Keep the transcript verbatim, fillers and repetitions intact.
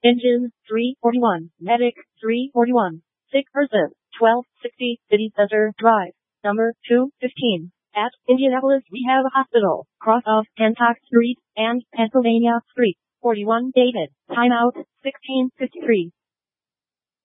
Engine three forty-one, Medic three forty-one, sick person twelve sixty, City Center Drive, number two fifteen, at Indianapolis Rehab Hospital, cross of Hancock Street and Pennsylvania Street, forty-one dated, timeout sixteen fifty-three.